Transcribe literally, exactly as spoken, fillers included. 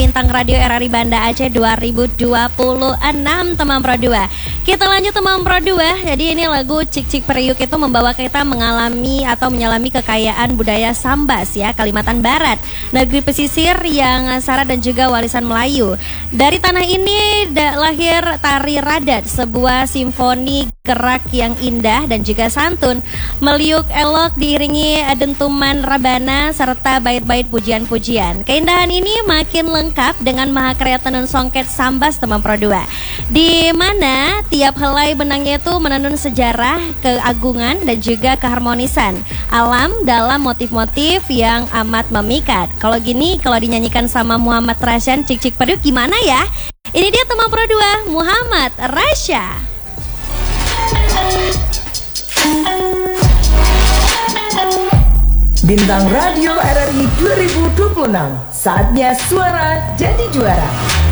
Bintang Radio R R I Banda Aceh dua ribu dua puluh enam, teman Pro dua. Kita lanjut teman Pro dua. Jadi ini lagu Cik Cik Periuk itu membawa kita mengalami atau menyelami kekayaan budaya Sambas ya, Kalimantan Barat, negeri pesisir yang syarat dan juga warisan Melayu. Dari tanah ini da- lahir tari radat, sebuah simfoni gerak yang indah dan juga santun, meliuk elok diiringi dentuman rabana serta bait-bait pujian-pujian. Keindahan ini makin lengkap dengan mahakarya tenun songket Sambas teman Pro dua, di mana tiap helai benangnya itu menenun sejarah, keagungan dan juga keharmonisan alam dalam motif-motif yang amat memikat. Kalau gini, kalau dinyanyikan sama Muhammad Rasyan, Cik Cik Periuk gimana ya? Ini dia teman Pro dua, Muhammad Rasya. Bintang Radio R R I dua ribu dua puluh enam, saatnya suara jadi juara.